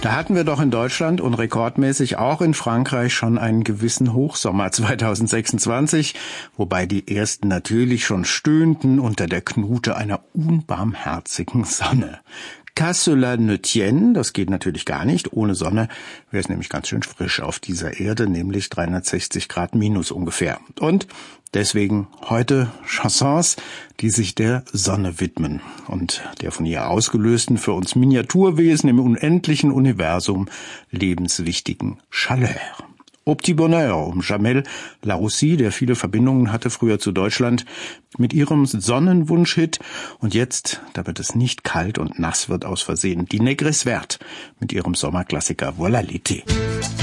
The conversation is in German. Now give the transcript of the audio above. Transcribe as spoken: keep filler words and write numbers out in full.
Da hatten wir doch in Deutschland und rekordmäßig auch in Frankreich schon einen gewissen Hochsommer zweitausendsechsundzwanzig, wobei die ersten natürlich schon stöhnten unter der Knute einer unbarmherzigen Sonne. Qu'à cela ne tienne, das geht natürlich gar nicht. Ohne Sonne wäre es nämlich ganz schön frisch auf dieser Erde, nämlich dreihundertsechzig Grad minus ungefähr. Und deswegen heute Chansons, die sich der Sonne widmen und der von ihr ausgelösten, für uns Miniaturwesen im unendlichen Universum lebenswichtigen Chaleur. Au petit bonheur um Jamel Laroussi, der viele Verbindungen hatte früher zu Deutschland, mit ihrem Sonnenwunsch-Hit. Und jetzt, da wird es nicht kalt und nass wird aus Versehen, die Négresse Verte mit ihrem Sommerklassiker Voilà l'été.